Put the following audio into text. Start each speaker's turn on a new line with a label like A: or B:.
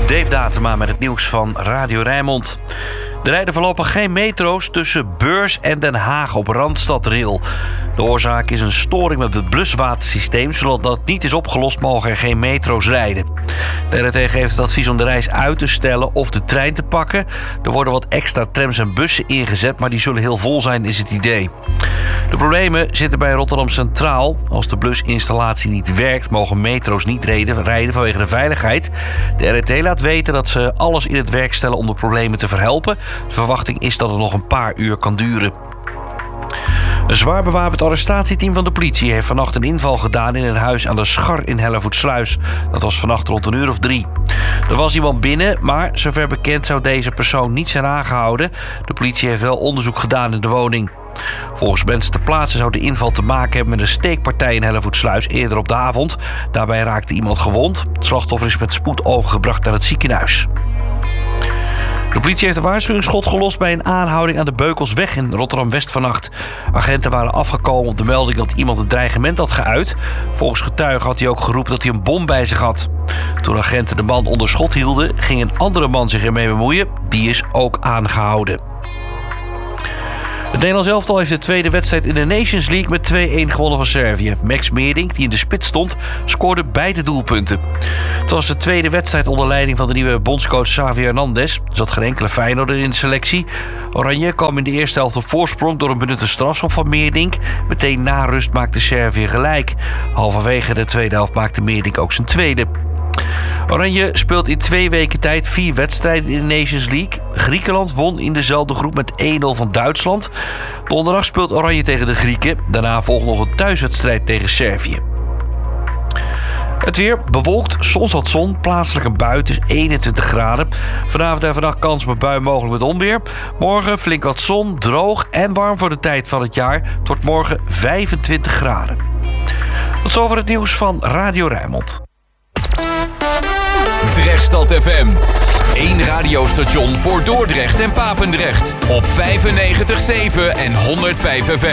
A: Dave Datema met het nieuws van Radio Rijnmond. Er rijden voorlopig geen metro's tussen Beurs en Den Haag op Randstadrail. De oorzaak is een storing met het bluswatersysteem. Zodat dat niet is opgelost, mogen er geen metro's rijden. De RT geeft het advies om de reis uit te stellen of de trein te pakken. Er worden wat extra trams en bussen ingezet, maar die zullen heel vol zijn, is het idee. De problemen zitten bij Rotterdam Centraal. Als de blusinstallatie niet werkt, mogen metro's niet rijden vanwege de veiligheid. De RT laat weten dat ze alles in het werk stellen om de problemen te verhelpen. De verwachting is dat het nog een paar uur kan duren. Een zwaar bewapend arrestatieteam van de politie heeft vannacht een inval gedaan in een huis aan de Schar in Hellevoetsluis. Dat was vannacht rond 3:00. Er was iemand binnen, maar zover bekend zou deze persoon niet zijn aangehouden. De politie heeft wel onderzoek gedaan in de woning. Volgens mensen ter plaatse zou de inval te maken hebben met een steekpartij in Hellevoetsluis eerder op de avond. Daarbij raakte iemand gewond. Het slachtoffer is met spoed overgebracht naar het ziekenhuis. De politie heeft een waarschuwingsschot gelost bij een aanhouding aan de Beukelsweg in Rotterdam-West vannacht. Agenten waren afgekomen op de melding dat iemand een dreigement had geuit. Volgens getuigen had hij ook geroepen dat hij een bom bij zich had. Toen agenten de man onder schot hielden, ging een andere man zich ermee bemoeien. Die is ook aangehouden. Het Nederlands elftal heeft de tweede wedstrijd in de Nations League met 2-1 gewonnen van Servië. Max Meerdink, die in de spits stond, scoorde beide doelpunten. Het was de tweede wedstrijd onder leiding van de nieuwe bondscoach Xavi Hernandez. Er zat geen enkele Feyenoorder in de selectie. Oranje kwam in de eerste helft op voorsprong door een benutte strafschop van Meerdink. Meteen na rust maakte Servië gelijk. Halverwege de tweede helft maakte Meerdink ook zijn tweede. Oranje speelt in 2 weken tijd 4 wedstrijden in de Nations League. Griekenland won in dezelfde groep met 1-0 van Duitsland. Donderdag speelt Oranje tegen de Grieken. Daarna volgt nog een thuiswedstrijd tegen Servië. Het weer bewolkt, soms wat zon, plaatselijk een bui, het is 21 graden. Vanavond en vannacht kans op een bui, mogelijk met onweer. Morgen flink wat zon, droog en warm voor de tijd van het jaar. Het wordt morgen 25 graden. Tot zover het nieuws van Radio Rijnmond.
B: Drechtstad FM. 1 radiostation voor Dordrecht en Papendrecht. Op 95.7 en 105 FM.